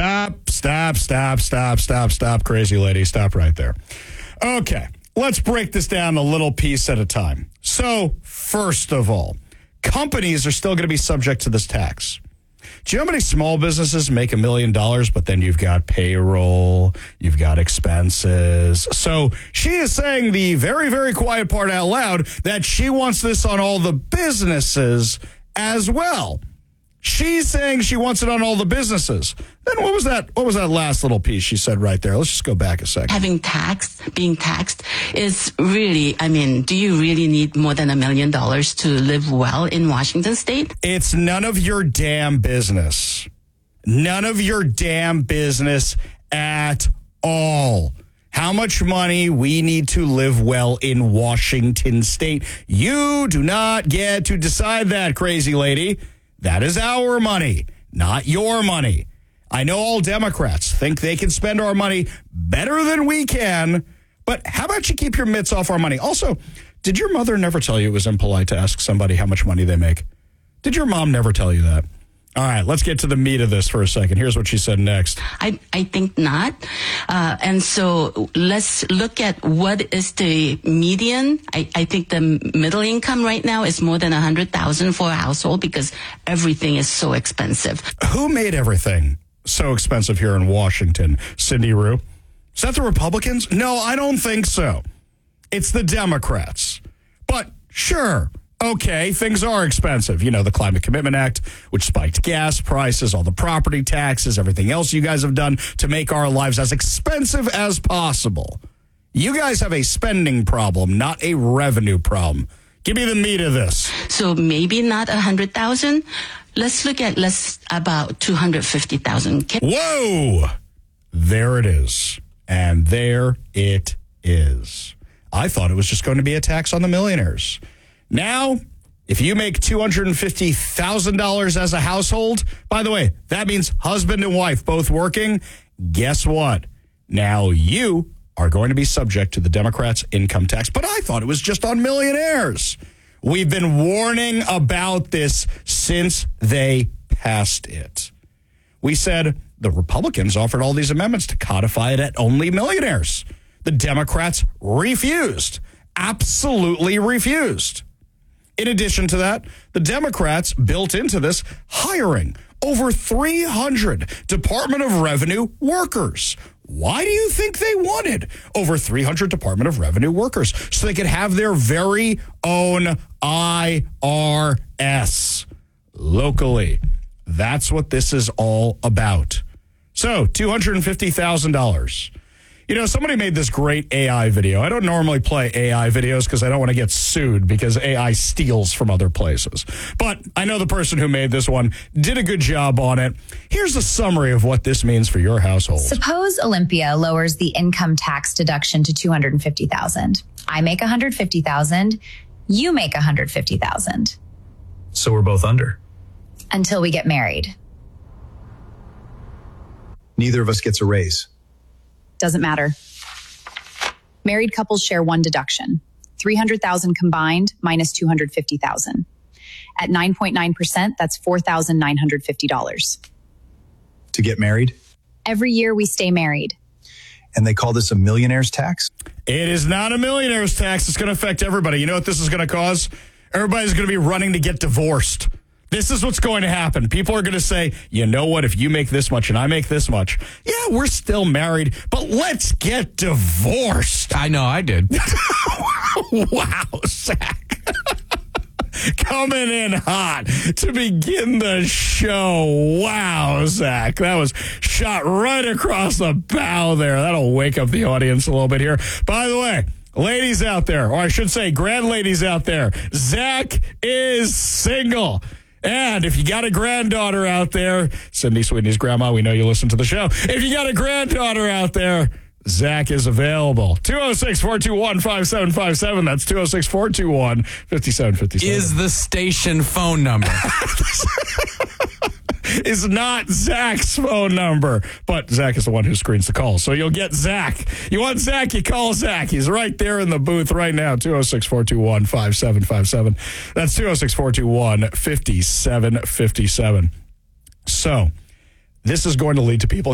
Stop, crazy lady. Stop right there. Okay, let's break this down a little piece at a time. So, first of all, companies are still going to be subject to this tax. Do you know how many small businesses make $1 million, but then you've got payroll, you've got expenses? So she is saying the very, very quiet part out loud that she wants this on all the businesses as well. She's saying she wants it on all the businesses. Then what was that last little piece she said right there? Let's just go back a second. Being taxed is really, do you really need more than $1 million to live well in Washington state? It's none of your damn business. None of your damn business at all. How much money we need to live well in Washington state. You do not get to decide that, crazy lady. That is our money, not your money. I know all Democrats think they can spend our money better than we can, but how about you keep your mitts off our money? Also, did your mother never tell you it was impolite to ask somebody how much money they make? Did your mom never tell you that? All right, let's get to the meat of this for a second. Here's what she said next. I think not. And so let's look at what is the median. I think the middle income right now is more than $100,000 for a household because everything is so expensive. Who made everything so expensive here in Washington? Cindy Rue? Is that the Republicans? No, I don't think so. It's the Democrats. But sure. Okay, things are expensive. You know, the Climate Commitment Act, which spiked gas prices, all the property taxes, everything else you guys have done to make our lives as expensive as possible. You guys have a spending problem, not a revenue problem. Give me the meat of this. So maybe not 100,000. Let's look at about 250,000. Whoa! There it is. And there it is. I thought it was just going to be a tax on the millionaires. Now, if you make $250,000 as a household, by the way, that means husband and wife both working. Guess what? Now you are going to be subject to the Democrats' income tax. But I thought it was just on millionaires. We've been warning about this since they passed it. We said the Republicans offered all these amendments to codify it at only millionaires. The Democrats refused, absolutely refused. In addition to that, the Democrats built into this hiring over 300 Department of Revenue workers. Why do you think they wanted over 300 Department of Revenue workers? So they could have their very own IRS locally. That's what this is all about. So, $250,000. You know, somebody made this great AI video. I don't normally play AI videos because I don't want to get sued because AI steals from other places. But I know the person who made this one did a good job on it. Here's a summary of what this means for your household. Suppose Olympia lowers the income tax deduction to $250,000. I make $150,000. You make $150,000. So we're both under. Until we get married. Neither of us gets a raise. Doesn't matter. Married couples share one deduction. $300,000 combined minus $250,000. At 9.9%, that's $4,950. To get married? Every year we stay married. And they call this a millionaire's tax? It is not a millionaire's tax. It's going to affect everybody. You know what this is going to cause? Everybody's going to be running to get divorced. This is what's going to happen. People are going to say, you know what, if you make this much and I make this much, yeah, we're still married, but let's get divorced. I know, I did. Wow, Zach. Coming in hot to begin the show. Wow, Zach. That was shot right across the bow there. That'll wake up the audience a little bit here. By the way, ladies out there, or I should say grand ladies out there, Zach is single. And if you got a granddaughter out there, Cindy Sweetney's grandma, we know you listen to the show. If you got a granddaughter out there, Zach is available. 206-421-5757. That's 206-421-5757. Is the station phone number. Is not Zach's phone number, but Zach is the one who screens the call. So you'll get Zach. You want Zach, you call Zach. He's right there in the booth right now, 206-421-5757. That's 206-421-5757. So this is going to lead to people